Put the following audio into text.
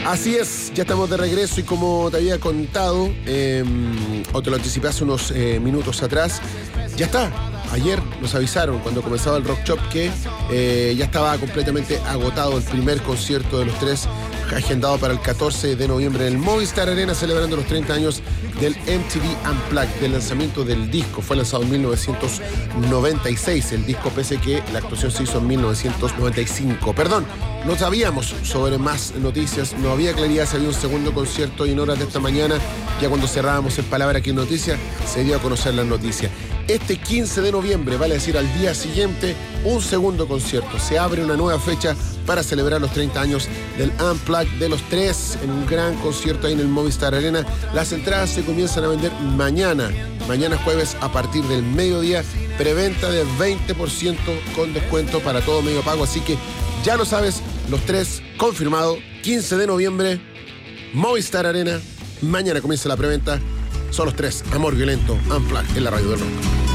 Así es, ya estamos de regreso y como te había contado, o te lo anticipé hace unos minutos atrás, ya está. Ayer nos avisaron cuando comenzaba el Rock Shop que ya estaba completamente agotado el primer concierto de los tres, agendado para el 14 de noviembre en el Movistar Arena, celebrando los 30 años del MTV Unplugged, del lanzamiento del disco. Fue lanzado en 1996, el disco, pese que la actuación se hizo en 1995. Perdón, no sabíamos sobre más noticias, no había claridad si había un segundo concierto, y en horas de esta mañana, ya cuando cerrábamos el Palabra Aquí en Noticias, se dio a conocer la noticia. Este 15 de noviembre, vale decir al día siguiente, un segundo concierto. Se abre una nueva fecha para celebrar los 30 años del Unplugged de los tres, en un gran concierto ahí en el Movistar Arena. Las entradas se comienzan a vender mañana jueves, a partir del mediodía. Preventa de 20% con descuento para todo medio pago. Así que ya lo sabes, los tres confirmado, 15 de noviembre, Movistar Arena. Mañana comienza la preventa. Son los tres, Amor Violento, Unplugged en la radio del rock.